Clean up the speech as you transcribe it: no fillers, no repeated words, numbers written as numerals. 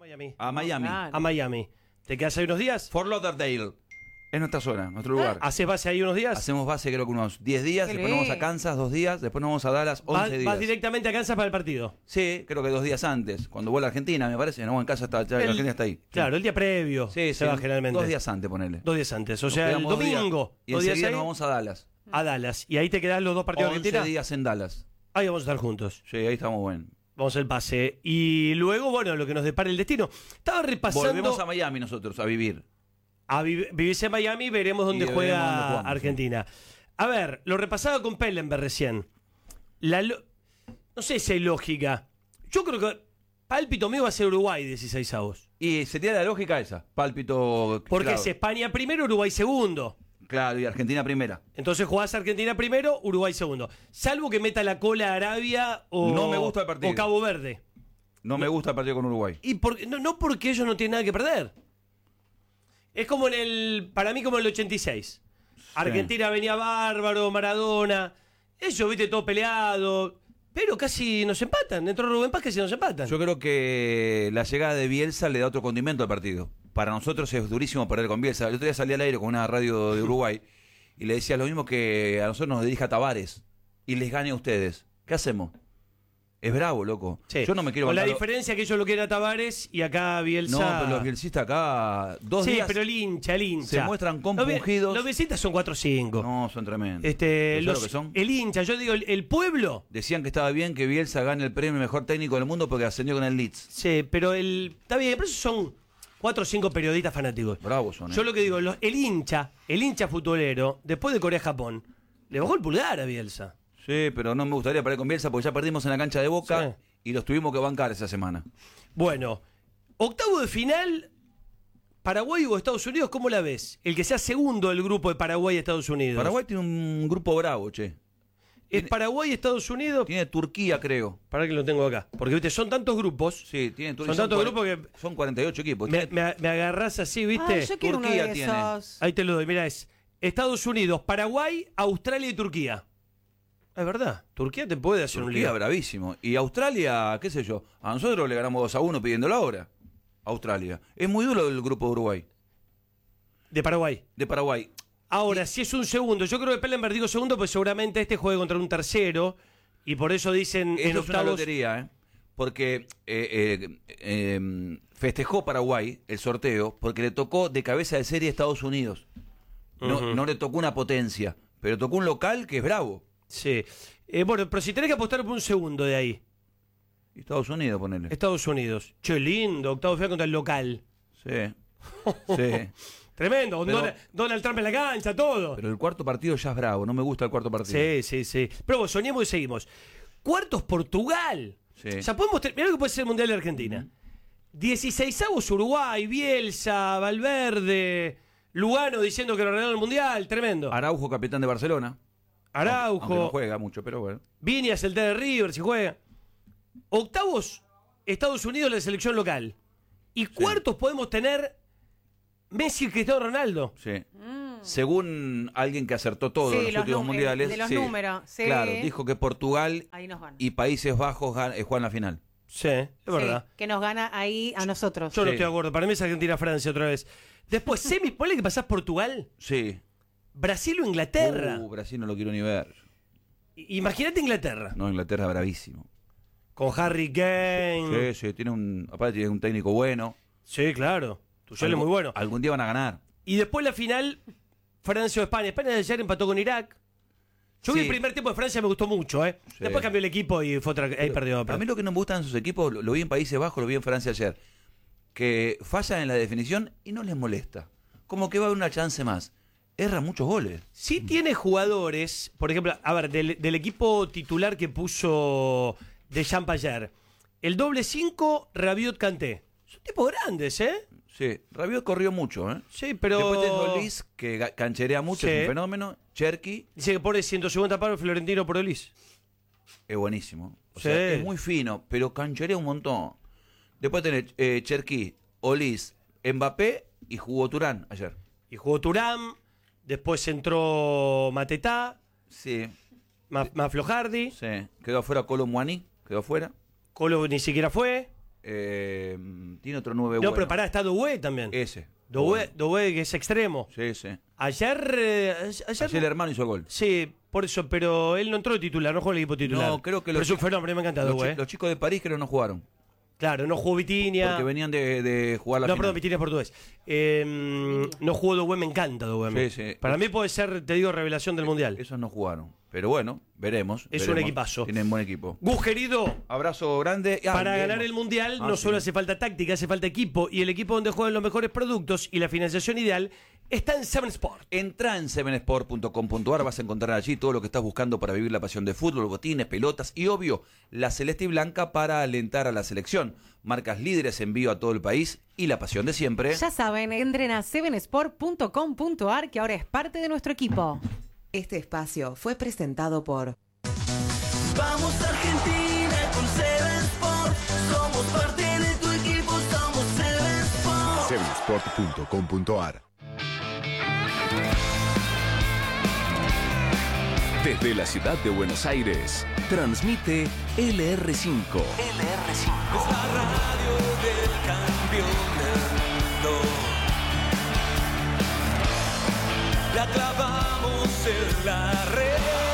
Miami. A Miami. A Miami. ¿Te quedas ahí unos días? Fort Lauderdale. Es nuestra zona, nuestro lugar. ¿Haces base ahí unos días? Hacemos base creo que unos 10 días, Qué después nos vamos a Kansas 2 días, después nos vamos a Dallas 11 días. ¿Vas directamente a Kansas para el partido? Sí, creo que 2 días antes, cuando vuelve a Argentina, me parece. No, en casa está, ya la Argentina está ahí. Claro, el día previo Sí, se va generalmente. 2 días antes, ponele. 2 días antes, o Nos sea, el quedamos 2 días, domingo. y 2 días enseguida ahí, nos vamos a Dallas. a Dallas. Y ahí te quedan los 2 partidos de 11 Argentina. días en Dallas. Ahí vamos a estar juntos. Sí, ahí estamos bien. Vamos al pase. Y luego, bueno, lo que nos depara el destino. Estaba repasando. Volvemos a Miami nosotros, a vivir. Vivirse en Miami, veremos dónde veremos juega dónde jugamos, Argentina. A ver, lo repasaba con Pellenberg recién. No sé si hay lógica. Yo creo que pálpito mío va a ser Uruguay 16avos. Y se tiene la lógica esa, pálpito. Porque claro, es España primero, Uruguay segundo. Claro, y Argentina primera. Entonces jugás Argentina primero, Uruguay segundo. Salvo que meta la cola a Arabia o, No me gusta el partido. o Cabo Verde. No me gusta el partido con Uruguay. Y no porque ellos no tienen nada que perder. Es como para mí como en el 86. Argentina venía bárbaro, Maradona. Ellos, viste, todo peleado. Pero casi nos empatan. Dentro de Rubén Paz casi nos empatan. Yo creo que la llegada de Bielsa le da otro condimento al partido. Para nosotros es durísimo perder con Bielsa. El otro día salí al aire con una radio de Uruguay y le decía lo mismo que a nosotros nos dirija Tavares y les gane a ustedes. ¿Qué hacemos? Es bravo, loco. Sí. Yo no me quiero Con la bancar- diferencia que ellos lo quieren a Tavares y acá Bielsa. No, pero los bielsistas acá 2 Sí, días pero el hincha. se muestran compungidos. Los bielsistas son 4 o 5. No, son tremendos. ¿Sabes lo que son? El hincha, yo digo, el pueblo. Decían que estaba bien que Bielsa gane el premio mejor técnico del mundo porque ascendió con el Leeds. Sí, pero está bien, pero esos son 4 o 5 periodistas fanáticos. Bravos son, Yo lo que digo, el hincha futbolero, después de Corea-Japón, le bajó el pulgar a Bielsa. Sí, pero no me gustaría perder con Bielsa porque ya perdimos en la cancha de Boca Sí. y los tuvimos que bancar esa semana. Bueno, octavo de final, Paraguay o Estados Unidos, ¿cómo la ves? El que sea segundo del grupo de Paraguay y Estados Unidos. Paraguay tiene un grupo bravo, che. ¿Es Paraguay y Estados Unidos? Tiene Turquía, creo. Para que lo tengo acá. Porque, viste, son tantos grupos. Sí, tiene Son tantos grupos que son 48 equipos. me agarrás así, viste. Yo quiero uno Turquía de tiene. esos. Ahí te lo doy, mira, es Estados Unidos, Paraguay, Australia y Turquía. Es verdad, Turquía te puede hacer un Turquía lío. bravísimo. Y Australia, qué sé yo, a nosotros le ganamos 2-1 pidiendo la hora. Australia. Es muy duro el grupo de Uruguay. De Paraguay. De Paraguay. Ahora, si es un segundo, yo creo que Pellenberg digo segundo, pues seguramente este juegue contra un tercero. Y por eso dicen en Eso es una octavos. lotería, ¿eh? Porque festejó Paraguay el sorteo porque le tocó de cabeza de serie Estados Unidos. No le tocó una potencia, pero tocó un local que es bravo. Sí. Bueno, pero si tenés que apostar por un segundo de ahí. Estados Unidos, ponele. Estados Unidos. Che, lindo, octavo de final contra el local. Sí. Sí. Tremendo, Pero- Donald Trump en la cancha, todo. Pero el cuarto partido ya es bravo. No me gusta el cuarto partido. Sí. Pero soñemos y seguimos. Cuartos Portugal. Sí. O sea, podemos mirá lo que puede ser el Mundial de Argentina. 16avos Uruguay, Bielsa, Valverde, Lugano diciendo que lo regalaron el Mundial, tremendo. Araujo, capitán de Barcelona. Araujo, Aunque no juega mucho, pero bueno. Viñas, el T de River, si juega. Octavos, Estados Unidos, la selección local. Y cuartos podemos tener Messi y Cristiano Ronaldo. Sí. Según alguien que acertó todo Sí, en los los últimos mundiales. de los números, sí. Claro, dijo que Portugal Ahí nos van. y Países Bajos juegan la final. Sí, es verdad. Sí, que nos gana ahí a nosotros. Yo no Sí. estoy de acuerdo. Para mí es Argentina-Francia otra vez. Después, semis, ponle que pasás Portugal, Sí. Brasil o Inglaterra. Brasil no lo quiero ni ver. Imagínate Inglaterra. No, Inglaterra bravísimo. Con Harry Kane. Sí, aparte tiene un técnico bueno. Sí, claro. Tuchel es muy bueno. Algún día van a ganar. Y después la final, Francia o España. España de ayer empató con Irak. Yo vi Sí. el primer tiempo de Francia, me gustó mucho, ¿eh? Sí. Después cambió el equipo y fue otra. Ahí perdió. A mí lo que no me gustan en sus equipos, lo vi en Países Bajos, lo vi en Francia ayer, que fallan en la definición y no les molesta. Como que va a haber una chance más. Erra muchos goles. Sí tiene jugadores, por ejemplo, a ver, del equipo titular que puso Deschamps ayer. El doble 5, Rabiot Kanté. Son tipos grandes, ¿eh? Sí, Rabiot corrió mucho, ¿eh? Sí, pero... Después tenés Olís, que cancherea mucho, Sí. es un fenómeno. Cherky Dice que pone 150 palos Florentino por Olis. es buenísimo. O Sí. sea, es muy fino, pero cancherea un montón. Después tenés Cherky, Olís, Mbappé y jugó Turán ayer. Y jugó Turán, después entró Matetá, Sí, más Flojardi, sí. Quedó afuera Colo Muani, quedó afuera. Colo ni siquiera fue. Tiene otro 9 No, bueno. pero pará, está Doué también. Ese. Doué, que es extremo. Sí, sí. Ayer el hermano hizo el gol. Sí, por eso, pero él no entró de titular, no jugó en el equipo titular. No, creo que pero es un fenómeno, me encanta Doué. Los chicos de París creo que no jugaron. Claro, no jugó Vitinha. Porque venían de jugar la No, final. perdón, Vitinha es portugués. No jugó Doué, me encanta Doué. Sí, sí. Para mí puede ser, te digo, revelación del Mundial. Esos no jugaron. Pero bueno, veremos. Es un equipazo. Tienen buen equipo. Gus, querido, Abrazo grande. para ganar el Mundial no solo hace falta táctica, hace falta equipo. Y el equipo donde juegan los mejores productos y la financiación ideal está en 7sport. Entrá en 7sport.com.ar, vas a encontrar allí todo lo que estás buscando para vivir la pasión de fútbol, botines, pelotas y obvio, la celeste y blanca para alentar a la selección. Marcas líderes, envío a todo el país y la pasión de siempre. Ya saben, entren a 7sport.com.ar que ahora es parte de nuestro equipo. Este espacio fue presentado por Vamos Argentina con 7sport. Somos parte de tu equipo, somos 7sport. 7sport.com.ar. Desde la ciudad de Buenos Aires, transmite LR5. Es la radio del campeón del mundo. La clavamos en la red.